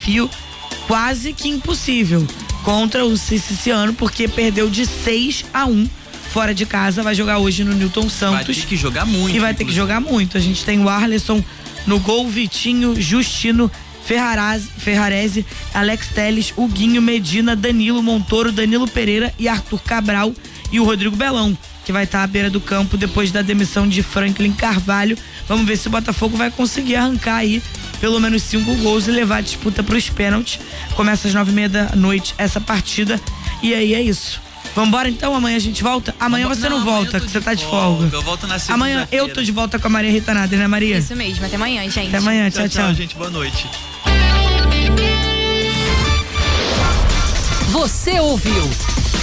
desafio quase que impossível contra o Siciliano, porque perdeu de 6-1 fora de casa. Vai jogar hoje no Newton Santos. Vai ter que jogar muito. E vai ter que jogar muito. A gente tem o Arleson no gol, Vitinho, Justino, Ferrarese, Alex Telles, Huguinho, Medina, Danilo Montoro, Danilo Pereira e Arthur Cabral, e o Rodrigo Belão, que vai estar à beira do campo depois da demissão de Franklin Carvalho. Vamos ver se o Botafogo vai conseguir arrancar aí pelo menos 5 gols e levar a disputa para os pênaltis. Começa às 9h30 da noite essa partida, e aí é isso. Vambora então, amanhã a gente volta? Amanhã você não volta, que você tá de folga. Eu volto na segunda-feira. Amanhã eu tô de volta com a Maria Rita Nader, né, Maria? Isso mesmo, até amanhã, gente. Até amanhã, tchau. Gente, boa noite. Você ouviu